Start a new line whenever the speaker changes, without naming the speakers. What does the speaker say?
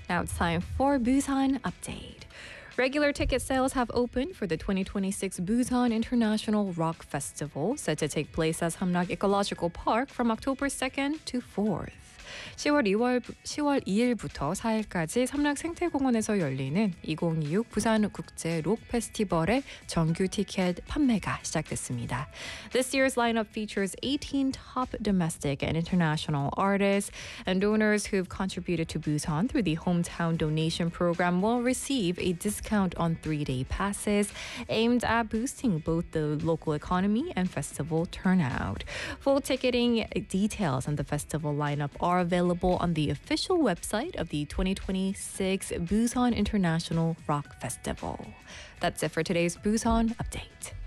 Now it's time for Busan Update. Regular ticket sales have opened for the 2026 Busan International Rock Festival, set to take place at Samnak Ecological Park from October 2nd to 4th. 10월 2일부터 4일까지 삼락 생태공원에서 열리는 2026 부산 국제 록 페스티벌의 정규 티켓 판매가 시작됐습니다. This year's lineup features 18 top domestic and international artists, and donors who've contributed to Busan through the hometown donation program will receive a discount on 3-day passes aimed at boosting both the local economy and festival turnout. Full ticketing details on the festival lineup are available on the official website of the 2026 Busan International Rock Festival. That's it for today's Busan Update.